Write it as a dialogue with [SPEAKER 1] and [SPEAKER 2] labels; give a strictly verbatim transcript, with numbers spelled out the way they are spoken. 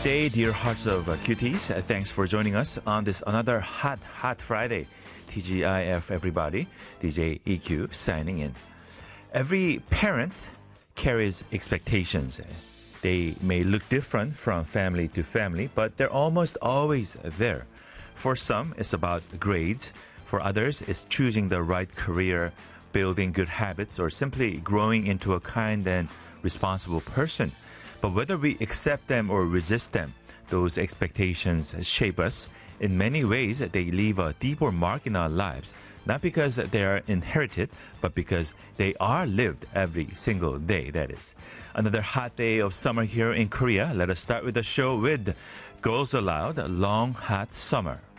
[SPEAKER 1] day, dear hearts of uh, cuties. Uh, thanks for joining us on this another hot, hot Friday. T G I F, everybody. D J E Q signing in. Every parent carries expectations. They may look different from family to family, but they're almost always there. For some, it's about grades. For others, it's choosing the right career, building good habits, or simply growing into a kind and responsible person. But whether we accept them or resist them, those expectations shape us. In many ways, they leave a deeper mark in our lives, not because they are inherited, but because they are lived every single day, that is. Another hot day of summer here in Korea. Let us start with the show with Girls Aloud, Long Hot Summer.